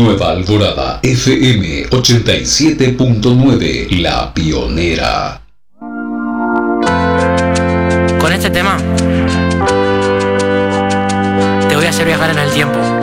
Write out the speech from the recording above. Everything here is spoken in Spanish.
Nueva Alborada FM 87.9, la pionera. Con este tema te voy a hacer viajar en el tiempo.